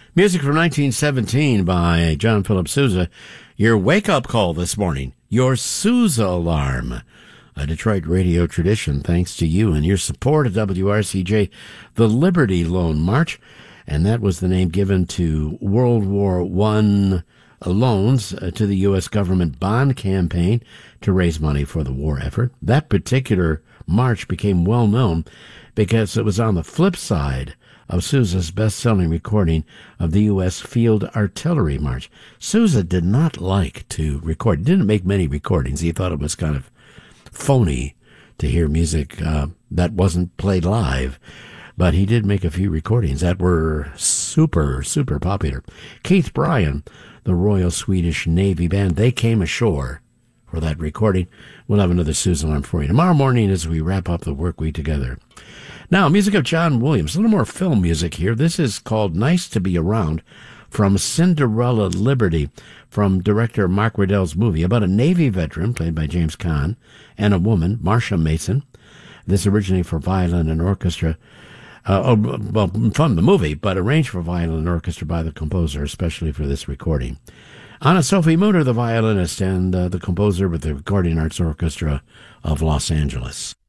Music from 1917 by John Philip Sousa. Your wake-up call this morning, your Sousa alarm. A Detroit radio tradition thanks to you and your support of WRCJ, the Liberty Loan March. And that was the name given to World War I loans to the U.S. government bond campaign to raise money for the war effort. That particular march became well known because it was on the flip side of Sousa's best-selling recording of the U.S. Field Artillery March. Sousa did not like to record. He didn't make many recordings. He thought it was kind of phony to hear music that wasn't played live. But he did make a few recordings that were super, super popular. Keith Bryan, the Royal Swedish Navy Band, they came ashore for that recording. We'll have another Sousa alarm for you tomorrow morning as we wrap up the work week together. Now, music of John Williams. A little more film music here. This is called Nice to Be Around from Cinderella Liberty, from director Mark Riddell's movie about a Navy veteran played by James Caan and a woman, Marcia Mason. This originated for violin and orchestra. From the movie, but arranged for violin and orchestra by the composer, especially for this recording. Anna Sophie Mutter, the violinist, and the composer with the Recording Arts Orchestra of Los Angeles.